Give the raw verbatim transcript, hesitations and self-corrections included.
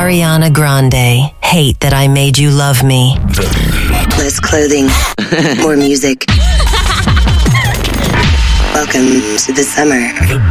Ariana Grande, Hate That I Made You Love Me. Less clothing, more music. Welcome to the summer.